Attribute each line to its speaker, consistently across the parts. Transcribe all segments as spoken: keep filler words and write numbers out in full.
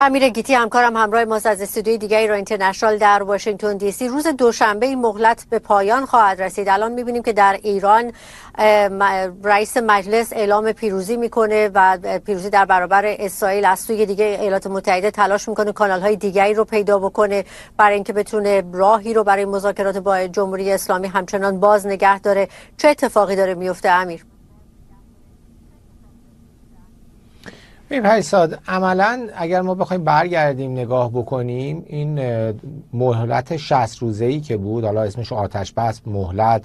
Speaker 1: امیر گیتی همکارم همراه ماست از استودیوی دیگه ایران اینترنشنال در واشنگتن دی سی. روز دوشنبه این مهلت به پایان خواهد رسید. الان می‌بینیم که در ایران رئیس مجلس اعلام پیروزی میکنه و پیروزی در برابر اسرائیل. از سوی دیگه ایالات متحده تلاش میکنه کانال‌های دیگری رو پیدا بکنه برای اینکه بتونه راهی رو برای مذاکرات با جمهوری اسلامی همچنان باز نگه داره. چه اتفاقی داره میفته امیر؟
Speaker 2: می‌فرستاد عملاً اگر ما بخوایم برگردیم نگاه بکنیم این مهلت شصت روزه‌ای که بود، حالا اسمش آتش بس، مهلت،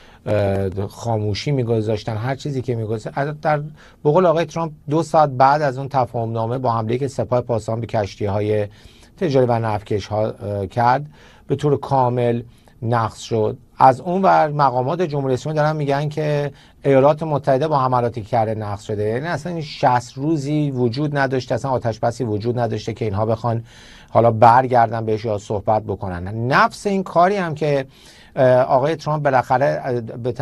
Speaker 2: خاموشی میگذاشتن، هر چیزی که میگذاشتن، در به قول آقای ترامپ دو ساعت بعد از اون تفاهم نامه با حمله که سپاه پاسداران به کشتی‌های تجاری و نفتکش ها کرد به طور کامل نقض شد. از اون ور مقامات جمهوری اسلامی دارن میگن که ایالات متحده با حملاتی که کرده نقض شده. یعنی اصلا این شصت روزی وجود نداشته، اصلا آتش بسی وجود نداشته که اینها بخوان حالا برگردن بهش یا صحبت بکنن. نفس این کاری هم که آقای ترامپ بالاخره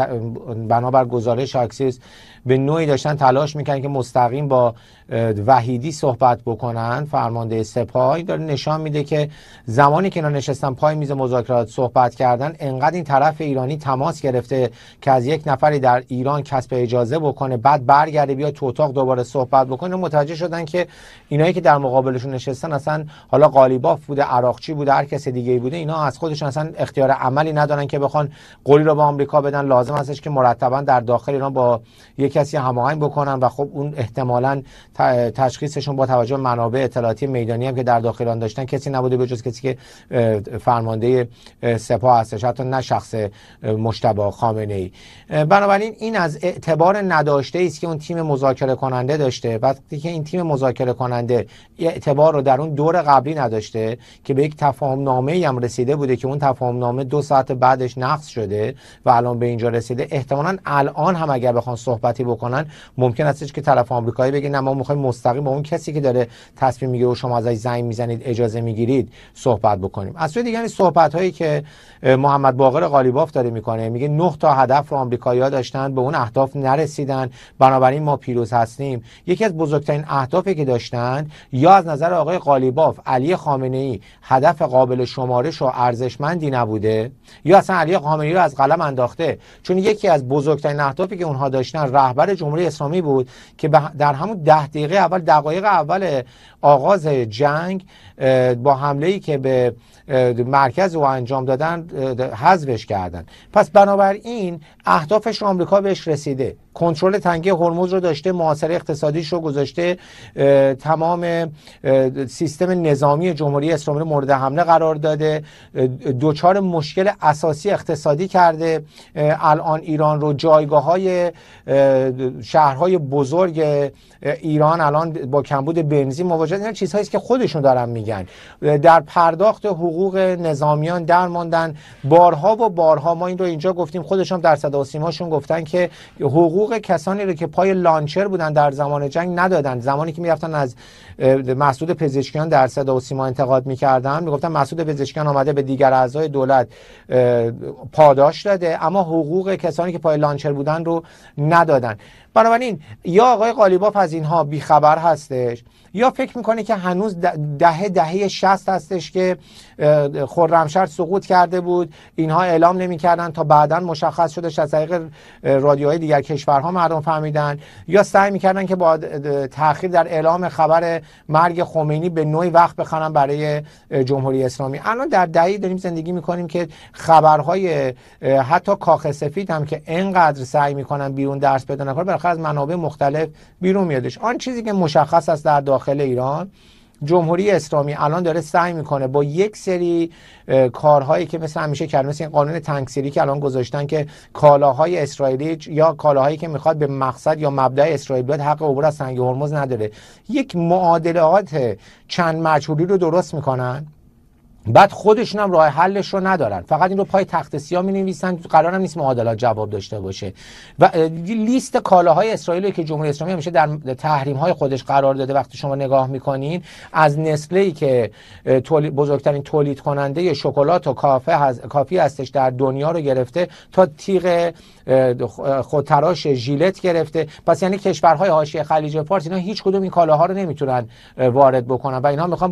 Speaker 2: بنابر گزارش اکسیوس به نوعی داشتن تلاش میکنن که مستقیم با وحیدی صحبت بکنن، فرمانده سپاه، داره نشان میده که زمانی که اینا نشستن پای میز مذاکرات صحبت کردن، انقدر این طرف ایرانی تماس گرفته که از یک نفری در ایران کسب اجازه بکنه، بعد برگرده بیا تو اتاق دوباره صحبت بکنه. متوجه شدن که اینایی که در مقابلشون نشستن اصلا حالا قالیباف بوده، عراقچی بوده، هر کس دیگه بوده، اینا از خودشون اصلا اختیار عملی ندارن که بخوان قولی رو به آمریکا بدن. لازم هستش که مرتبا در داخل ایران با یک کسی هماهنگ بکنن و خب اون احتمالاً تشخیصشون با توجه به منابع اطلاعاتی میدانی هم که در داخل ایران داشتن کسی نبوده به جز کسی که فرمانده سپاه هستش، حتی نه شخص مجتبی خامنه‌ای. بنابراین این از اعتبار نداشته است که اون تیم مذاکره کننده داشته. وقتی که این تیم مذاکره کننده اعتبار رو در اون دور قبلی نداشته که به یک تفاهم نامه‌ای هم رسیده بوده که اون تفاهم نامه دو ساعت بعدش نقض شده و الان به اینجا رسیده، احتمالاً الان هم اگر بخوان صحبتی بکنن ممکن است که طرف آمریکایی بگه نه ما می‌خوایم مستقیم با اون کسی که داره تصمیم میگیره و شما ازش زنگ میزنید اجازه میگیرید صحبت بکنیم. از سوی دیگه صحبت‌هایی که محمد باقر قالیباف داره میکنه، میگه نه تا هدف رو آمریکایی‌ها داشتن، به اون اهداف نرسیدن، بنابراین ما پیروز هستیم. یکی از بزرگترین اهدافی که داشتن یا از نظر آقای قالیباف علی خامنه‌ای هدف قابل شمارش و ارزشمندی نبوده یا اصلا علی خامنه‌ای رو از قلم انداخته، چون یکی از بزرگترین اهدافی که اونها داشتن رهبر جمهوری اسلامی بود که در همون ده دقیقه اول دقایق اول آغاز جنگ با حمله‌ای که به مرکز رو انجام دادن حذفش کردن. پس بنابراین اهدافش رو آمریکا بهش رسیده، کنترل تنگه هرمز رو داشته، محاصره اقتصادیش رو گذاشته، تمام سیستم نظامی جمهوری اسلامی رو مورد حمله قرار داده، دوچار مشکل اساسی اقتصادی کرده. الان ایران رو جایگاه‌های شهرهای بزرگ ایران الان با کمبود بنزین مواجه، اینا چیزهایی است که خودشون دارن میگن. در پرداخت حقوق نظامیان در ماندن بارها و بارها، ما این رو اینجا گفتیم، خودشون در صدا و سیماشون گفتن که حقوق کسانی رو که پای لانچر بودن در زمان جنگ ندادن. زمانی که میرفتن از مسعود پزشکیان در صدا و سیما انتقاد میکردن، میگفتن مسعود پزشکیان آمده به دیگر اعضای دولت پاداش داده اما حقوق کسانی که پای لانچر بودن رو ندادن. بنابراین یا آقای قالیباف از اینها بیخبر هستش یا فکر میکنه که هنوز دهه دهه شصت هستش که خرمشهر سقوط کرده بود، اینها اعلام نمیکردن تا بعداً مشخص شدش از طریق رادیوهای دیگر کشورها مردم فهمیدن، یا سعی میکردن که با تأخیر در اعلام خبر مرگ خمینی به نوعی وقت بخرن برای جمهوری اسلامی. الان در دهه‌ای داریم زندگی میکنیم که خبرهای حتی کاخ سفید هم که اینقدر سعی میکنن بیرون درس بدن بالاخره از منابع مختلف بیرون میادش. آن چیزی که مشخص است در داخل ایران، جمهوری اسلامی الان داره سعی میکنه با یک سری کارهایی که مثل همیشه کرد، مثل این قانون تنگسیری که الان گذاشتن که کالاهای اسرائیلی یا کالاهایی که میخواد به مقصد یا مبدأ اسرائیل بیاد حق عبور از سنگ هرمز نداره، یک معادلات چند مجهولی رو درست میکنن بعد خودشون هم راه حلش رو ندارن، فقط این رو پای تخت سیاه می‌نویسن. قرار هم نیست معادلات جواب داشته باشه. و لیست کالاهای اسرائیلی که جمهوری اسلامی همیشه در تحریم‌های خودش قرار داده، وقتی شما نگاه می‌کنین از نسله‌ای که تولید بزرگترین تولید کننده شکلات و کافه هز... کافی هستش در دنیا رو گرفته تا تیغ خودتراش ژیلت گرفته. پس یعنی کشورهای حاشیه خلیج فارس اینا هیچ کدوم این کالاها رو نمیتونن وارد بکنن و اینها میخوان